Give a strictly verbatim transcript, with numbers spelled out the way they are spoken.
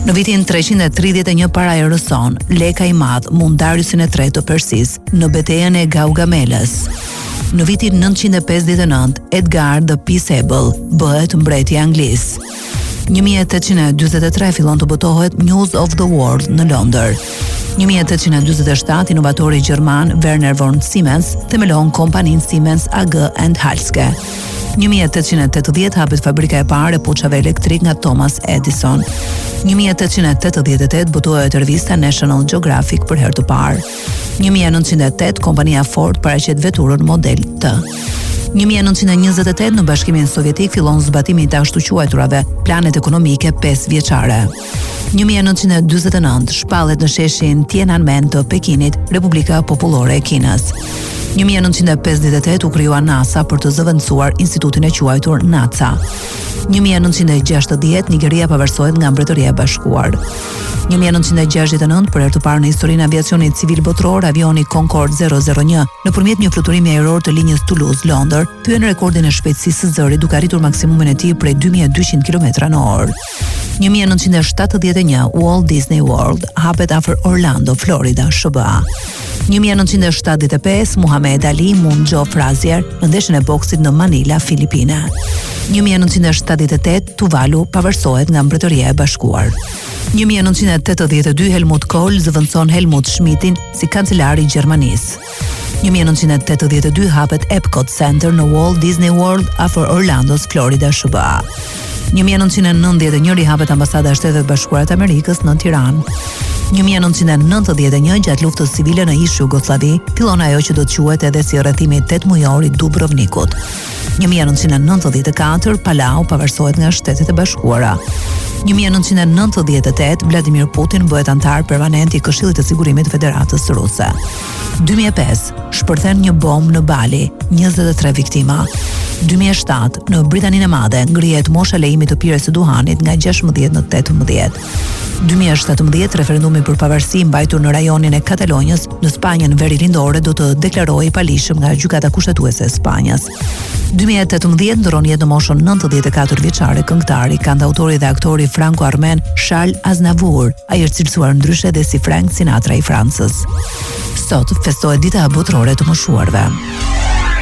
Në vitin treqind e tridhjetë e një para erës sonë, Leka i Madh mund Dariusin e tretë të Persisë në betejën e Gaugamelës. Në vitin nëntëqind e pesëdhjetë e nëntë, Edgar the Peaceable bëhet mbreti i Anglisë. një mijë e tetëqind e dyzet e tre fillon të botohet News of the World në Londër. një mijë e tetëqind e dyzet e shtatë, inovatori gjerman Werner von Siemens themelon kompaninë Siemens A G and Halske. një mijë e tetëqind e tetëdhjetë hapet fabrika e parë e poçave elektrik nga Thomas Edison. një mijë e tetëqind e tetëdhjetë e tetë botohet revista National Geographic për herë të parë. një mijë e nëntëqind e tetë kompania Ford paraqet veturën model T. një mijë e nëntëqind e njëzet e tetë në Bashkimin Sovjetik fillon zbatimi i të ashtu quajturave planet ekonomike pesë vjeçare. një mijë e nëntëqind e dyzet e nëntë shpallet në sheshin Tiananmen të Pekinit Republika Popullore e Kinës. një mijë e nëntëqind e pesëdhjetë e tetë u krijua NASA për të zëvendësuar institutin e quajtur NASA. një mijë e nëntëqind e gjashtëdhjetë Nigeria pavarësohet nga Mbretëria e Bashkuar. një mijë e nëntëqind e gjashtëdhjetë e nëntë për herë të parë në historinë e aviacionit civil botror, avioni Concorde zero zero një nëpërmjet një fluturimi ajror të linjës Toulouse-Londër thyen rekordin e shpejtësisë së zërit duke arritur maksimumin e tij prej dy mijë e dyqind kilometra në orë. një mijë e nëntëqind e shtatëdhjetë e një Walt Disney World hapet afër Orlando, Florida, S B A. një mijë e nëntëqind e shtatëdhjetë e pesë Muhammad Ali mund Joe Frazier në ndeshjen e boksit në Manila, Filipine. një mijë e nëntëqind e shtatëdhjetë e tetë Tuvalu pavarësohet nga Mbretëria e Bashkuar. një mijë e nëntëqind e tetëdhjetë e dy Helmut Kohl zëvendëson Helmut Schmidtin si kancelari i Gjermanisë. një mijë e nëntëqind e tetëdhjetë e dy hapet Epcot Center në Walt Disney World afër Orlandos, Florida, S B A. një mijë e nëntëqind e nëntëdhjetë e një hapet ambasada e Shtetet Bashkuara të Amerikës në Tiranë. një mijë e nëntëqind e nëntëdhjetë e një gjatë luftës civile në ish Jugosllavi fillon ajo që do të quhet edhe si rrethimi tetëmujor i Dubrovnikut. një mijë e nëntëqind e nëntëdhjetë e katër Palau pavarësohet nga Shtetet e Bashkuara. një mijë e nëntëqind e nëntëdhjetë e tetë Vladimir Putin bëhet antar permanent i Këshillit të Sigurimit të Federatës Ruse. dy mijë e pesë shpërthen një bombë në Bali, njëzet e tre viktima. dy mijë e shtatë në Britaninë e Madhe ngrihet mosha lejimit të pirjes së duhanit nga gjashtëmbëdhjetë në tetëmbëdhjetë. dy mijë e shtatëmbëdhjetë referendumi për pavarësi mbajtur në rajonin e Katalonjës në Spanjën verilindore do të deklarohej i palishëm nga gjykata kushtetuese e Spanjës. dy mijë e tetëmbëdhjetë ndron jetë në moshën nëntëdhjetë e katër vjeçare këngëtari, kantautori dhe aktori franko-armen Charles Aznavour, ai është cilësuar ndryshe edhe si Frank Sinatra i Francës. Sot festohet dita botërore të moshuarve.